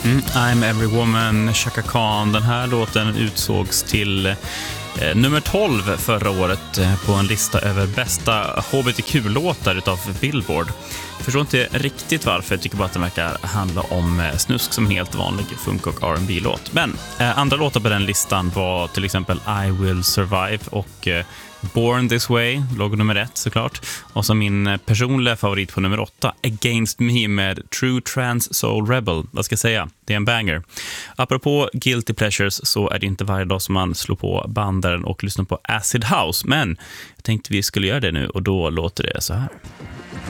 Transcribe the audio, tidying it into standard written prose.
I'm Every Woman, Chaka Khan. Den här låten utsågs till nummer 12 förra året på en lista över bästa HBTQ-låtar utav Billboard. Jag förstår inte riktigt varför, jag tycker bara att den verkar handla om snusk som en helt vanlig funk- och R&B-låt. Men andra låtar på den listan var till exempel I Will Survive och Born This Way, låg nummer 1 såklart. Och så min personliga favorit på nummer 8, Against Me med True Trans Soul Rebel. Vad ska jag säga? Det är en banger. Apropå Guilty Pleasures så är det inte varje dag som man slår på bandaren och lyssnar på Acid House. Men jag tänkte vi skulle göra det nu och då låter det så här.